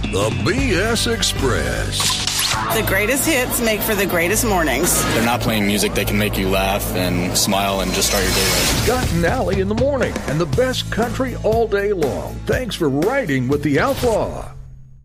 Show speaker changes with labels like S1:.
S1: The BS Express.
S2: The greatest hits make for the greatest mornings.
S3: They're not playing music that can make you laugh and smile and just start your day right.
S1: Scott and Allie in the morning and the best country all day long. Thanks for riding with the Outlaw.